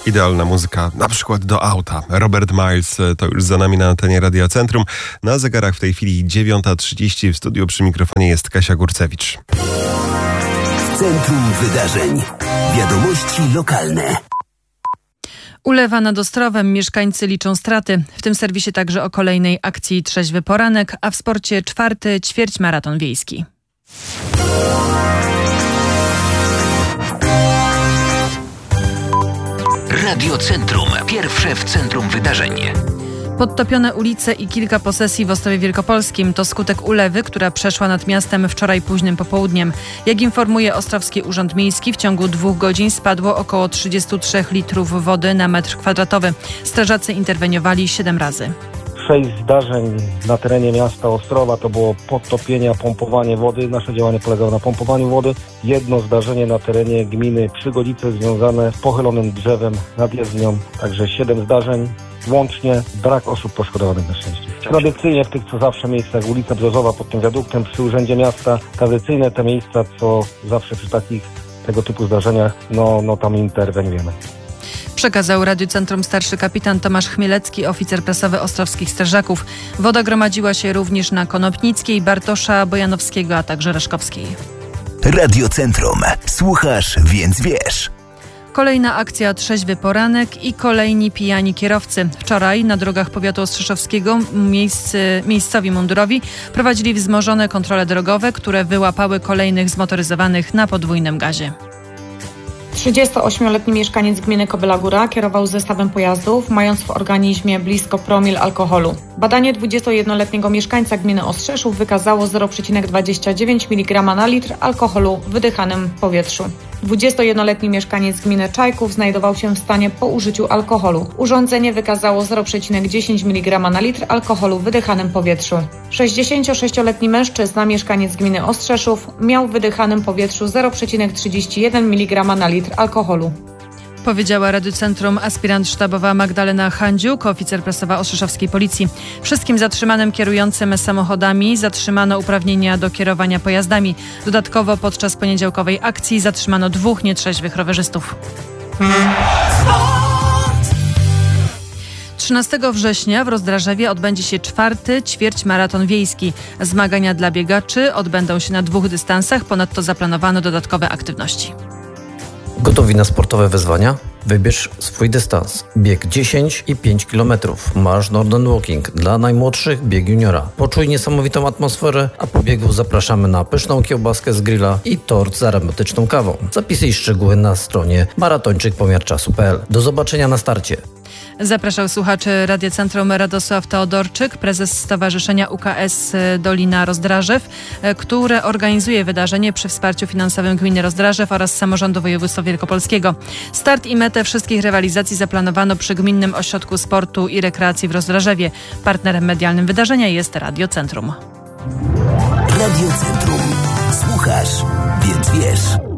Idealna muzyka, na przykład do auta. Robert Miles to już za nami na antenie Radia Centrum. Na zegarach w tej chwili 9:30. W studiu przy mikrofonie jest Kasia Górcewicz. Centrum Wydarzeń. Wiadomości lokalne. Ulewa nad Ostrowem. Mieszkańcy liczą straty. W tym serwisie także o kolejnej akcji Trzeźwy Poranek, a w sporcie 4. ćwierćmaraton wiejski. Radio Centrum. Pierwsze w centrum wydarzeń. Podtopione ulice i kilka posesji w Ostrowie Wielkopolskim to skutek ulewy, która przeszła nad miastem wczoraj późnym popołudniem. Jak informuje Ostrowski Urząd Miejski, w ciągu 2 godzin spadło około 33 litrów wody na metr kwadratowy. Strażacy interweniowali 7 razy. 6 zdarzeń na terenie miasta Ostrowa to było podtopienie, pompowanie wody. Nasze działanie polegało na pompowaniu wody. 1 zdarzenie na terenie gminy Przygolice związane z pochylonym drzewem nad jezdnią. Także 7 zdarzeń. Łącznie brak osób poszkodowanych na szczęście. Tradycyjnie w tych co zawsze miejscach, ulica Brzozowa pod tym wiaduktem przy Urzędzie Miasta, tradycyjne te miejsca, co zawsze przy takich tego typu zdarzeniach, no tam interweniujemy. Przekazał Radiu Centrum starszy kapitan Tomasz Chmielecki, oficer prasowy ostrowskich strażaków. Woda gromadziła się również na Konopnickiej, Bartosza, Bojanowskiego, a także Reszkowskiej. Radio Centrum. Słuchasz, więc wiesz. Kolejna akcja Trzeźwy Poranek i kolejni pijani kierowcy. Wczoraj na drogach powiatu ostrzeszowskiego miejscowi mundurowi prowadzili wzmożone kontrole drogowe, które wyłapały kolejnych zmotoryzowanych na podwójnym gazie. 38-letni mieszkaniec gminy Kobyla Góra kierował zestawem pojazdów, mając w organizmie blisko promil alkoholu. Badanie 21-letniego mieszkańca gminy Ostrzeszów wykazało 0,29 mg na litr alkoholu w wydychanym powietrzu. 21-letni mieszkaniec gminy Czajków znajdował się w stanie po użyciu alkoholu. Urządzenie wykazało 0,10 mg na litr alkoholu w wydychanym powietrzu. 66-letni mężczyzna, mieszkaniec gminy Ostrzeszów, miał w wydychanym powietrzu 0,31 mg na litr alkoholu. Powiedziała Radiu Centrum aspirant sztabowa Magdalena Handziuk, oficer prasowa ostrzeszowskiej policji. Wszystkim zatrzymanym kierującym samochodami zatrzymano uprawnienia do kierowania pojazdami. Dodatkowo podczas poniedziałkowej akcji zatrzymano 2 nietrzeźwych rowerzystów. 13 września w Rozdrażewie odbędzie się 4. ćwierćmaraton wiejski. Zmagania dla biegaczy odbędą się na 2 dystansach, ponadto zaplanowano dodatkowe aktywności. Gotowi na sportowe wyzwania? Wybierz swój dystans. Bieg 10 i 5 km. Marsz Northern Walking dla najmłodszych, bieg juniora. Poczuj niesamowitą atmosferę, a po biegu zapraszamy na pyszną kiełbaskę z grilla i tort z aromatyczną kawą. Zapisy i szczegóły na stronie maratończykpomiarczasu.pl. Do zobaczenia na starcie. Zapraszał słuchaczy Radia Centrum Radosław Teodorczyk, prezes Stowarzyszenia UKS Dolina Rozdrażew, które organizuje wydarzenie przy wsparciu finansowym gminy Rozdrażew oraz samorządu województwa wielkopolskiego. Start i metę wszystkich rywalizacji zaplanowano przy Gminnym Ośrodku Sportu i Rekreacji w Rozdrażewie. Partnerem medialnym wydarzenia jest Radio Centrum. Radio Centrum. Słuchasz, więc wiesz.